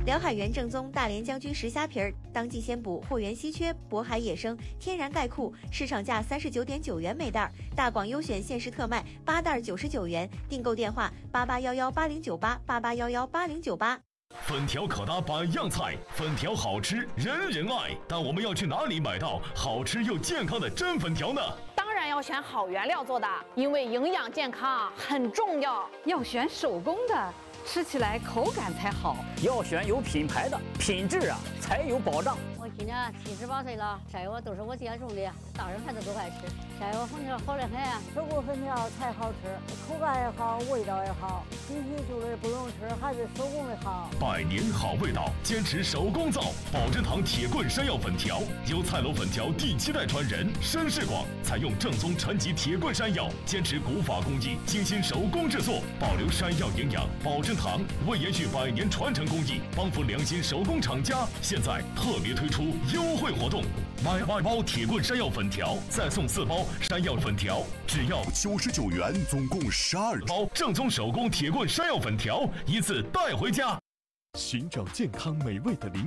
辽海源正宗大连将军石虾皮儿，当季鲜补，货源稀缺，渤海野生，天然钙库，市场价39.9元每袋，大广优选限时特卖，8袋99元，订购电话8811809888118098。 粉条可搭百样菜，粉条好吃人人爱，但我们要去哪里买到好吃又健康的真粉条呢？ 当然要选好原料做的，因为营养健康很重要。 要选手工的，吃起来口感才好。 要选有品牌的，品质才有保障。 我今年78岁了，山药都是我家种的，大人孩子都爱吃。山药粉条好得很，手工粉条才好吃，口感也好，味道也好。比起就是不用吃，还是手工的好。 百年好味道，坚持手工造。保真堂铁棍山药粉条由菜楼粉条第7代传人申世广采用正宗陈皮铁棍山药，坚持古法工艺，精心手工制作，保留山药营养。保真堂为延续100年传承工艺，帮扶良心手工厂家，现在特别推出优惠活动，买2包铁棍山药粉条，再送4包山药粉条，只要 99元，总共12 包正宗手工铁棍山药粉条，一次带回家。 寻找健康美味的灵